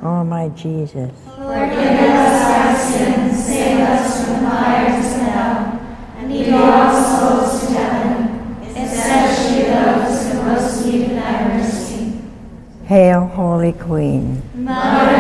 O my Jesus, Forgive us our sins, save us from the fires of hell, and lead all souls to heaven, especially those who most need thy mercy. Hail, Holy Queen. Mother